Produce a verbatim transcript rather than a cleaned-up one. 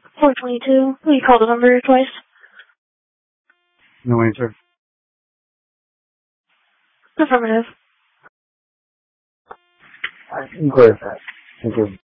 four twenty-two. You called the number twice. No answer. Affirmative. I can clarify. Thank you.